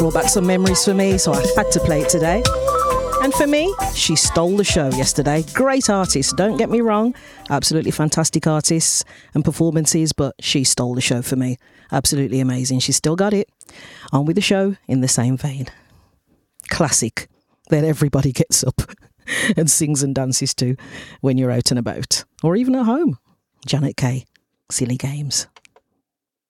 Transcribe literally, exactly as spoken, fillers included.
brought back some memories for me, so I had to play it today. And for me, she stole the show yesterday. Great artist, don't get me wrong. Absolutely fantastic artists and performances, but she stole the show for me. Absolutely amazing. She still got it. On with the show in the same vein. Classic that everybody gets up and sings and dances to when you're out and about, or even at home. Janet Kay, Silly Games.